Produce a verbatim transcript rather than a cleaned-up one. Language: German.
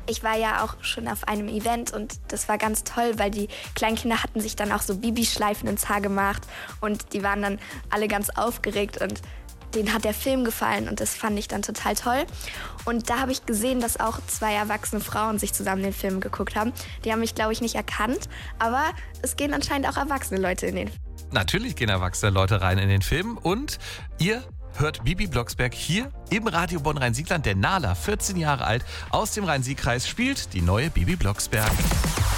Ich war ja auch schon auf einem Event und das war ganz toll, weil die kleinen Kinder hatten sich dann auch so Bibi-Schleifen ins Haar gemacht und die waren dann alle ganz aufgeregt und denen hat der Film gefallen und das fand ich dann total toll. Und da habe ich gesehen, dass auch zwei erwachsene Frauen sich zusammen den Film geguckt haben. Die haben mich, glaube ich, nicht erkannt, aber es gehen anscheinend auch erwachsene Leute in den Film. Natürlich gehen erwachsene Leute rein in den Film und ihr hört Bibi Blocksberg hier im Radio Bonn-Rhein-Siegland. Der Nala, vierzehn Jahre alt, aus dem Rhein-Sieg-Kreis, spielt die neue Bibi Blocksberg.